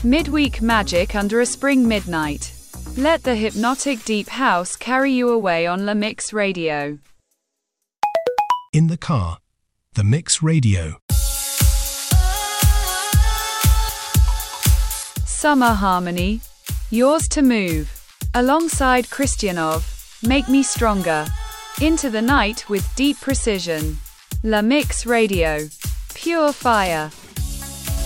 Midweek magic under a spring midnight. Let the hypnotic deep house carry you away on La Mix Radio. In the car, The Mix Radio. Summer Harmony, Yours to Move. Alongside Christianov, Make Me Stronger. Into the night with deep precision. La Mix Radio. Pure fire.